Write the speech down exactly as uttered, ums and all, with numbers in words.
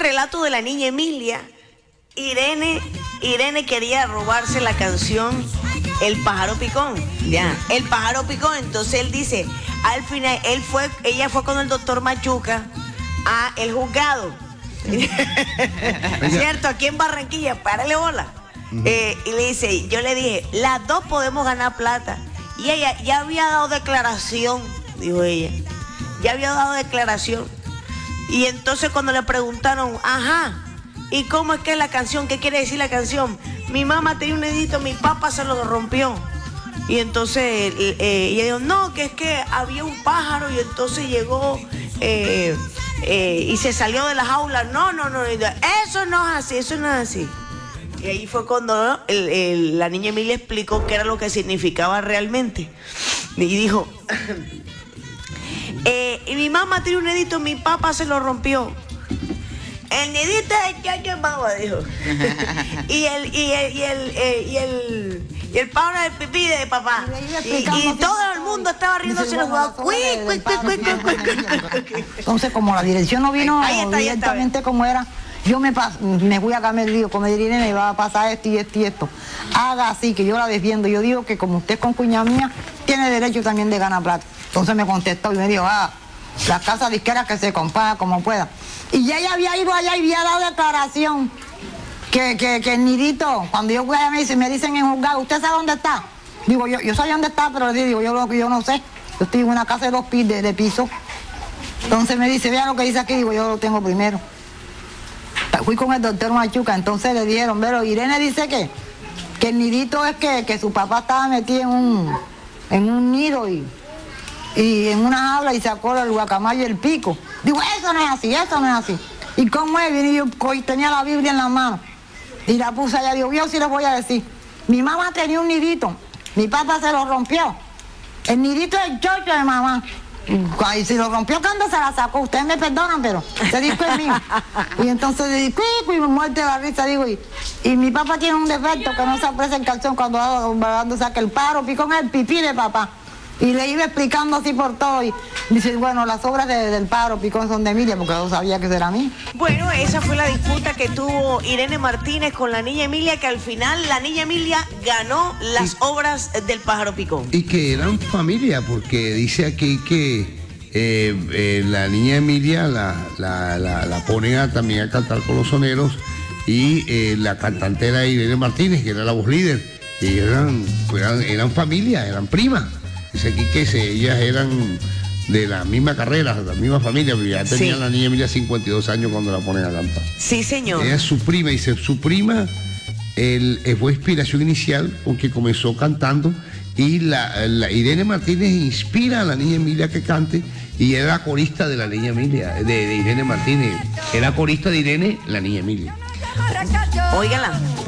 relato de la niña Emilia, Irene, Irene quería robarse la canción El Pájaro Picón. Ya, El Pájaro Picón. Entonces él dice, al final, él fue, ella fue con el doctor Machuca a el juzgado. ¿Cierto? Aquí en Barranquilla, párale bola. Uh-huh. eh, y le dice, yo le dije, las dos podemos ganar plata. Y ella ya había dado declaración, dijo ella. Ya había dado declaración. Y entonces cuando le preguntaron, ajá, ¿y cómo es que es la canción? ¿Qué quiere decir la canción? Mi mamá tenía un dedito, mi papá se lo rompió. Y entonces eh, ella dijo, no, que es que había un pájaro y entonces llegó eh, eh, y se salió de la jaula. No, no, no, eso no es así, eso no es así. Y ahí fue cuando el, el, la niña Emilia explicó qué era lo que significaba realmente. Y dijo, eh, y mi mamá tiene un dedito, mi papá se lo rompió. El nidito de chacho mamá, dijo. y el, y el, y el, eh, y el, y el pájaro del pipí de papá. Y, y todo el mundo estaba riéndose los jugadores. Entonces, como la dirección no vino ahí está, directamente ahí está, como era, yo me, me fui acá, me digo, como diré, me va a pasar esto y esto y esto. Haga así, que yo la defiendo. Yo digo que como usted es con cuña mía, tiene derecho también de ganar plata. Entonces me contestó y me dijo, ah, las casas disqueras que se comparan como pueda. Y ya ella había ido allá y había dado declaración que, que, que el nidito, cuando yo fui allá me dicen, me dicen en juzgado, ¿usted sabe dónde está? Digo, yo, yo sé dónde está, pero le digo, yo lo que yo no sé. Yo estoy en una casa de dos pisos de, de piso. Entonces me dice, vea lo que dice aquí, digo, yo lo tengo primero. Fui con el doctor Machuca, entonces le dijeron, pero Irene dice que, que el nidito es que, que su papá estaba metido en un, en un nido y, y en una jaula y sacó el guacamayo y el pico. Digo, eso no es así, eso no es así. Y como él, vine yo tenía la Biblia en la mano y la puse allá, digo, yo sí les voy a decir, mi mamá tenía un nidito, mi papá se lo rompió. El nidito es el chocho de mamá. Y si lo rompió, cuando se la sacó, ustedes me perdonan, pero ese disco es mío. Y entonces le digo, y me muerte la risa, digo, y, y mi papá tiene un defecto que no se aprecia el calzón cuando, cuando saca el pájaro picón, el pipí de papá. Y le iba explicando así por todo. Y dice, bueno, las obras de, del pájaro picón son de Emilia, porque yo sabía que era mí. Bueno, esa fue la disputa que tuvo Irene Martínez con la niña Emilia, que al final la niña Emilia ganó las y, obras del pájaro picón. Y que eran familia, porque dice aquí que eh, eh, la niña Emilia la, la, la, la ponen a, también a cantar con los soneros, y eh, la cantante era Irene Martínez, que era la voz líder. Y eran, eran, eran familia, eran primas. Dice aquí que se, ellas eran de la misma carrera, de la misma familia, pero ya tenía sí. La niña Emilia cincuenta y dos años cuando la ponen a cantar. Sí, señor. Ella es su prima, dice, su prima el, fue inspiración inicial porque comenzó cantando, y la, la Irene Martínez inspira a la niña Emilia que cante, y era corista de la niña Emilia, de, de Irene Martínez. Era corista de Irene, la niña Emilia. Óigala.